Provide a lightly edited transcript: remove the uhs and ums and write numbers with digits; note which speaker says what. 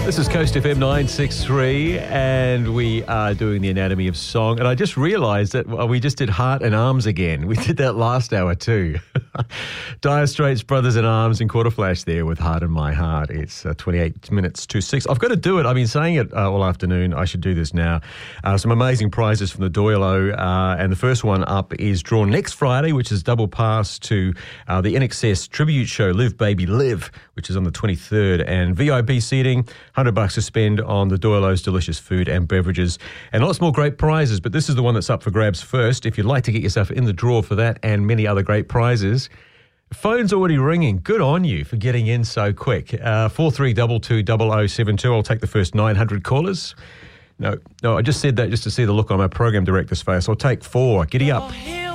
Speaker 1: This is Coast FM 963, and we are doing the anatomy of song. And I just realised that we just did Heart and Arms again. We did that last hour too. Dire Straits, Brothers in Arms, and Quarter Flash there with Heart in My Heart. It's 28 minutes to 6. I've got to do it. I've been saying it all afternoon. I should do this now. Some amazing prizes from the Doylo, and the first one up is drawn next Friday, which is double pass to the INXS tribute show Live Baby Live, which is on the 23rd, and VIP seating, $100 to spend on the Doylo's delicious food and beverages, and lots more great prizes. But this is the one that's up for grabs first. If you'd like to get yourself in the draw for that and many other great prizes, phone's already ringing. Good on you for getting in so quick. 43220072. I'll take the first 900 callers. No, I just said that just to see the look on my program director's face. I'll take 4. Giddy up.